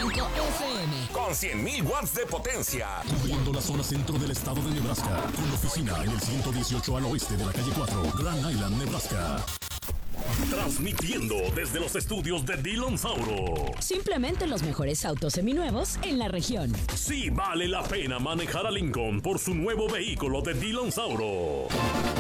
FM. Con 100.000 watts de potencia. Cubriendo la zona centro del estado de Nebraska. Con oficina en el 118 al oeste de la calle 4, Grand Island, Nebraska. Transmitiendo desde los estudios de Dillon Sauro. Simplemente los mejores autos seminuevos en la región. Sí vale la pena manejar a Lincoln por su nuevo vehículo de Dillon Sauro.